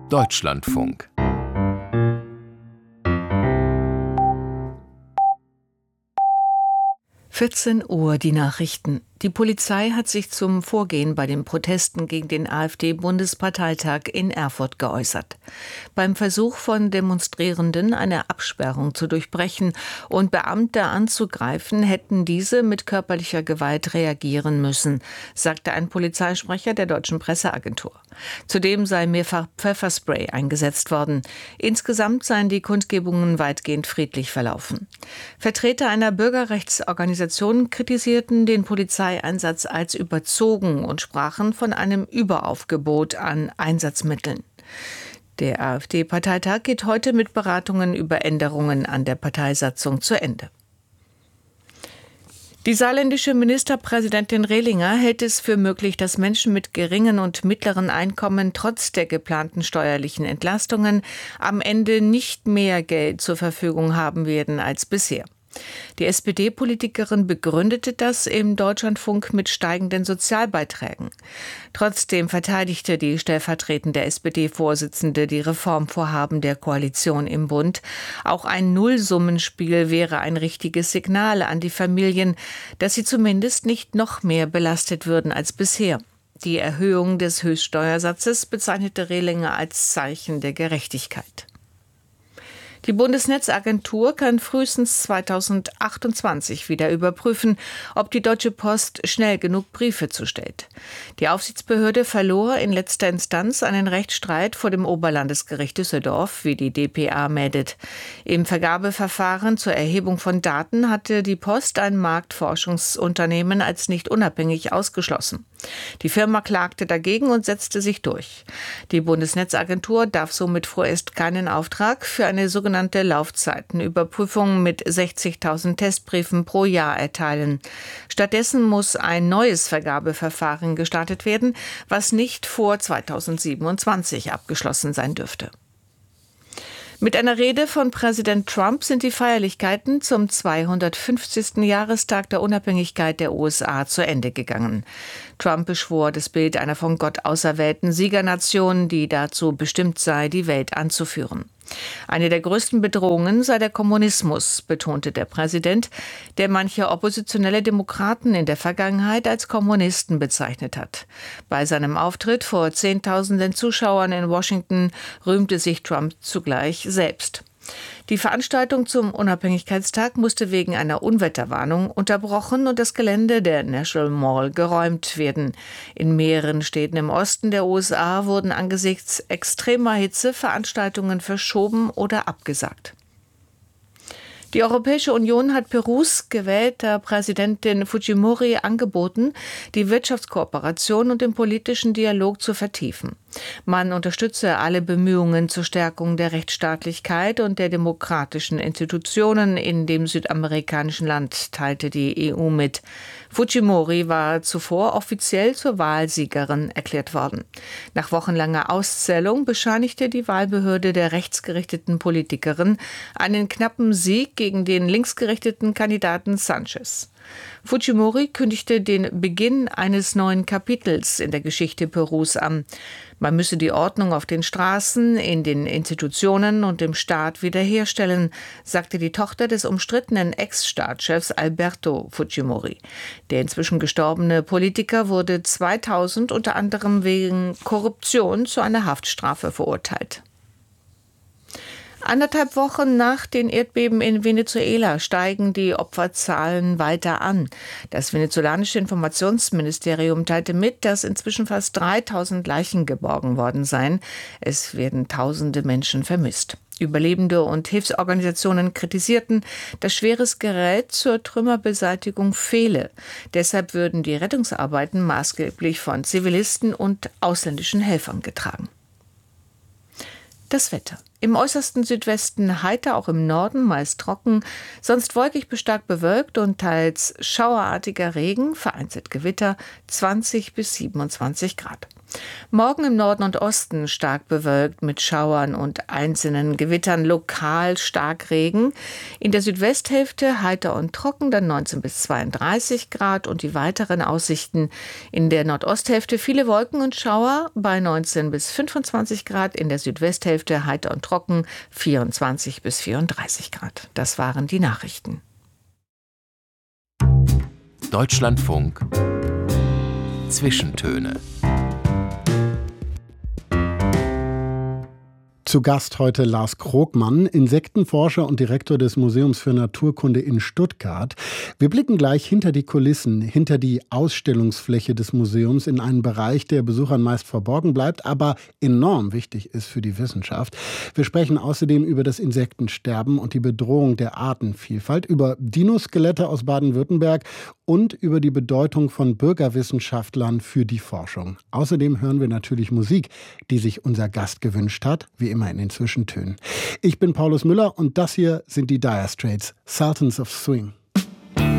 Deutschlandfunk. Uhr die Nachrichten. Die Polizei hat sich zum Vorgehen bei den Protesten gegen den AfD-Bundesparteitag in Erfurt geäußert. Beim Versuch von Demonstrierenden, eine Absperrung zu durchbrechen und Beamte anzugreifen, hätten diese mit körperlicher Gewalt reagieren müssen, sagte ein Polizeisprecher der deutschen Presseagentur. Zudem sei mehrfach Pfefferspray eingesetzt worden. Insgesamt seien die Kundgebungen weitgehend friedlich verlaufen. Vertreter einer Bürgerrechtsorganisation kritisierten den Polizeieinsatz als überzogen und sprachen von einem Überaufgebot an Einsatzmitteln. Der AfD-Parteitag geht heute mit Beratungen über Änderungen an der Parteisatzung zu Ende. Die saarländische Ministerpräsidentin Rehlinger hält es für möglich, dass Menschen mit geringen und mittleren Einkommen trotz der geplanten steuerlichen Entlastungen am Ende nicht mehr Geld zur Verfügung haben werden als bisher. Die SPD-Politikerin begründete das im Deutschlandfunk mit steigenden Sozialbeiträgen. Trotzdem verteidigte die stellvertretende SPD-Vorsitzende die Reformvorhaben der Koalition im Bund. Auch ein Nullsummenspiel wäre ein richtiges Signal an die Familien, dass sie zumindest nicht noch mehr belastet würden als bisher. Die Erhöhung des Höchststeuersatzes bezeichnete Rehlinger als Zeichen der Gerechtigkeit. Die Bundesnetzagentur kann frühestens 2028 wieder überprüfen, ob die Deutsche Post schnell genug Briefe zustellt. Die Aufsichtsbehörde verlor in letzter Instanz einen Rechtsstreit vor dem Oberlandesgericht Düsseldorf, wie die dpa meldet. Im Vergabeverfahren zur Erhebung von Daten hatte die Post ein Marktforschungsunternehmen als nicht unabhängig ausgeschlossen. Die Firma klagte dagegen und setzte sich durch. Die Bundesnetzagentur darf somit vorerst keinen Auftrag für eine sogenannte Laufzeitenüberprüfung mit 60.000 Testbriefen pro Jahr erteilen. Stattdessen muss ein neues Vergabeverfahren gestartet werden, was nicht vor 2027 abgeschlossen sein dürfte. Mit einer Rede von Präsident Trump sind die Feierlichkeiten zum 250. Jahrestag der Unabhängigkeit der USA zu Ende gegangen. Trump beschwor das Bild einer von Gott auserwählten Siegernation, die dazu bestimmt sei, die Welt anzuführen. Eine der größten Bedrohungen sei der Kommunismus, betonte der Präsident, der manche oppositionelle Demokraten in der Vergangenheit als Kommunisten bezeichnet hat. Bei seinem Auftritt vor Zehntausenden Zuschauern in Washington rühmte sich Trump zugleich selbst. Die Veranstaltung zum Unabhängigkeitstag musste wegen einer Unwetterwarnung unterbrochen und das Gelände der National Mall geräumt werden. In mehreren Städten im Osten der USA wurden angesichts extremer Hitze Veranstaltungen verschoben oder abgesagt. Die Europäische Union hat Perus gewählter Präsidentin Fujimori angeboten, die Wirtschaftskooperation und den politischen Dialog zu vertiefen. Man unterstütze alle Bemühungen zur Stärkung der Rechtsstaatlichkeit und der demokratischen Institutionen in dem südamerikanischen Land, teilte die EU mit. Fujimori war zuvor offiziell zur Wahlsiegerin erklärt worden. Nach wochenlanger Auszählung bescheinigte die Wahlbehörde der rechtsgerichteten Politikerin einen knappen Sieg gegen den linksgerichteten Kandidaten Sanchez. Fujimori kündigte den Beginn eines neuen Kapitels in der Geschichte Perus an. Man müsse die Ordnung auf den Straßen, in den Institutionen und im Staat wiederherstellen, sagte die Tochter des umstrittenen Ex-Staatschefs Alberto Fujimori. Der inzwischen gestorbene Politiker wurde 2000 unter anderem wegen Korruption zu einer Haftstrafe verurteilt. 1,5 Wochen nach den Erdbeben in Venezuela steigen die Opferzahlen weiter an. Das venezolanische Informationsministerium teilte mit, dass inzwischen fast 3000 Leichen geborgen worden seien. Es werden tausende Menschen vermisst. Überlebende und Hilfsorganisationen kritisierten, dass schweres Gerät zur Trümmerbeseitigung fehle. Deshalb würden die Rettungsarbeiten maßgeblich von Zivilisten und ausländischen Helfern getragen. Das Wetter. Im äußersten Südwesten heiter, auch im Norden meist trocken, sonst wolkig bis stark bewölkt und teils schauerartiger Regen, vereinzelt Gewitter, 20 bis 27 Grad. Morgen im Norden und Osten stark bewölkt mit Schauern und einzelnen Gewittern, lokal Starkregen. In der Südwesthälfte heiter und trocken, dann 19 bis 32 Grad und die weiteren Aussichten in der Nordosthälfte viele Wolken und Schauer bei 19 bis 25 Grad, in der Südwesthälfte heiter und trocken 24 bis 34 Grad. Das waren die Nachrichten. Deutschlandfunk Zwischentöne. Zu Gast heute Lars Krogmann, Insektenforscher und Direktor des Museums für Naturkunde in Stuttgart. Wir blicken gleich hinter die Kulissen, hinter die Ausstellungsfläche des Museums in einen Bereich, der Besuchern meist verborgen bleibt, aber enorm wichtig ist für die Wissenschaft. Wir sprechen außerdem über das Insektensterben und die Bedrohung der Artenvielfalt, über Dinoskelette aus Baden-Württemberg und über die Bedeutung von Bürgerwissenschaftlern für die Forschung. Außerdem hören wir natürlich Musik, die sich unser Gast gewünscht hat, wie immer in den Zwischentönen. Ich bin Paulus Müller und das hier sind die Dire Straits, Sultans of Swing.